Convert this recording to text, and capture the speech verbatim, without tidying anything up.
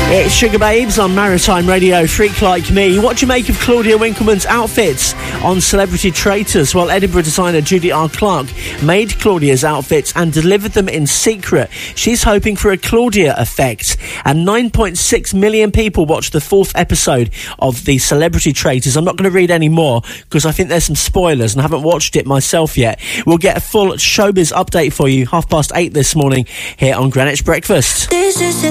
It's Sugar Babes on Maritime Radio, Freak Like Me. What do you make of Claudia Winkleman's outfits on Celebrity Traitors? Well, Edinburgh designer Judy R. Clark made Claudia's outfits and delivered them in secret. She's hoping for a Claudia effect. And nine point six million people watched the fourth episode of the Celebrity Traitors. I'm not going to read any more because I think there's some spoilers and I haven't watched it myself yet. We'll get a full showbiz update for you half past eight this morning here on Greenwich Breakfast. This is